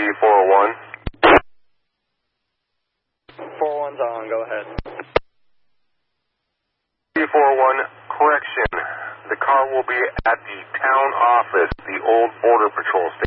401. 401's on, go ahead. 401, correction. The car will be at the town office, the old Border Patrol station.